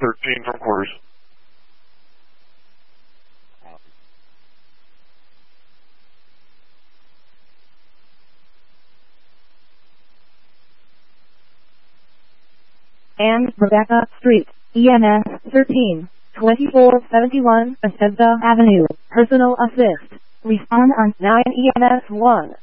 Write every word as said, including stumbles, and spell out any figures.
thirteen from quarters. And Rebecca Street, E M S thirteen, twenty-four seventy-one, Bethesda Avenue, personal assist. Respond on nine E M S one.